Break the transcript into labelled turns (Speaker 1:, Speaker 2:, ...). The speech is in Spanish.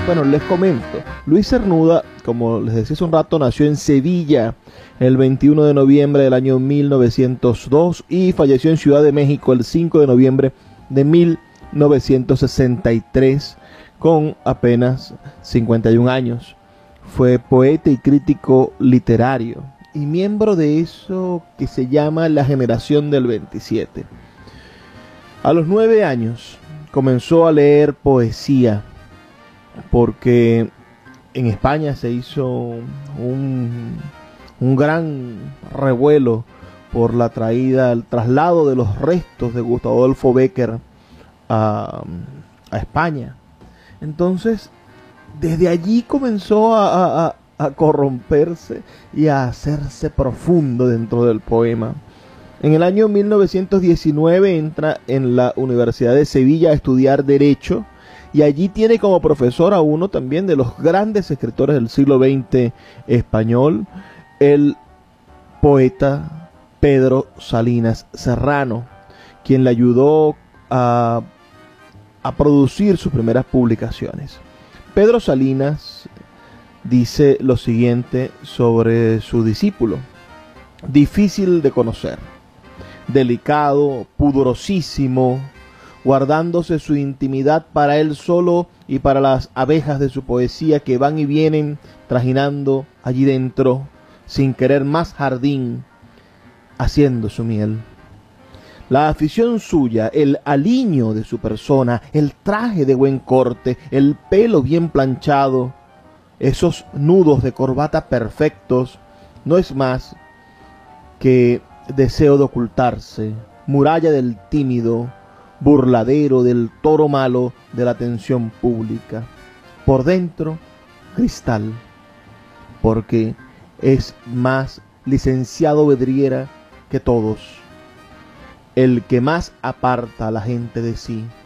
Speaker 1: Bueno, les comento. Luis Cernuda, como les decía hace un rato, nació en Sevilla el 21 de noviembre del año 1902 y falleció en Ciudad de México el 5 de noviembre de 1963 con apenas 51 años. Fue poeta y crítico literario y miembro de eso que se llama la generación del 27. A los 9 años comenzó a leer poesía porque en España se hizo un gran revuelo por la traída, el traslado de los restos de Gustavo Adolfo Bécquer a España. Entonces, desde allí comenzó a corromperse y a hacerse profundo dentro del poema. En el año 1919 entra en la Universidad de Sevilla a estudiar Derecho y allí tiene como profesor a uno también de los grandes escritores del siglo XX español, el poeta Pedro Salinas Serrano, quien le ayudó a producir sus primeras publicaciones. Pedro Salinas dice lo siguiente sobre su discípulo: difícil de conocer, delicado, pudorosísimo, guardándose su intimidad para él solo y para las abejas de su poesía que van y vienen trajinando allí dentro, sin querer más jardín, haciendo su miel. La afición suya, el aliño de su persona, el traje de buen corte, el pelo bien planchado, esos nudos de corbata perfectos, no es más que deseo de ocultarse, muralla del tímido, burladero del toro malo de la atención pública. Por dentro, cristal, porque es más licenciado Vedriera que todos, el que más aparta a la gente de sí.